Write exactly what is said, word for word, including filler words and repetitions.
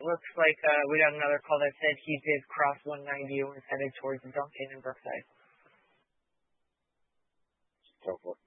looks like uh, we got another call that said he did cross one ninety and was headed towards Duncan and Brookside. Go for it.